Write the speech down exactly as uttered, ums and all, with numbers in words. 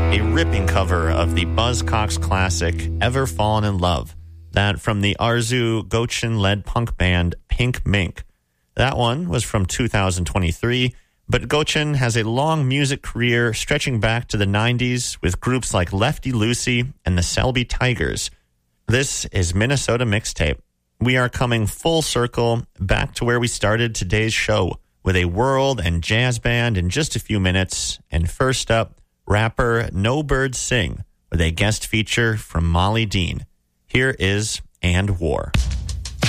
A ripping cover of the Buzzcocks classic, Ever Fallen in Love. That from the Arzu Gochin-led punk band Pink Mink. That one was from two thousand twenty-three, but Gochin has a long music career stretching back to the nineties with groups like Lefty Lucy and the Selby Tigers. This is Minnesota Mixtape. We are coming full circle back to where we started today's show with a world and jazz band in just a few minutes. And first up, rapper No Birds Sing with a guest feature from Molly Dean. Here is And War.